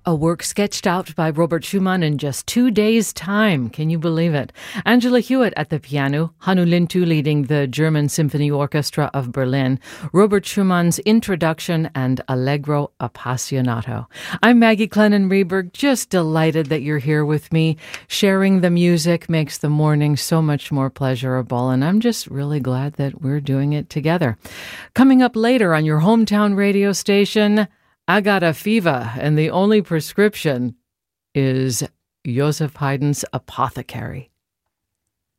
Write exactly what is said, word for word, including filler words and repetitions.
A work sketched out by Robert Schumann in just two days' time. Can you believe it? Angela Hewitt at the piano, Hannu Lintu leading the German Symphony Orchestra of Berlin, Robert Schumann's Introduction and Allegro Appassionato. I'm Maggie Clennon-Reberg, just delighted that you're here with me. Sharing the music makes the morning so much more pleasurable, and I'm just really glad that we're doing it together. Coming up later on your hometown radio station, I got a fever, and the only prescription is Joseph Haydn's Apothecary.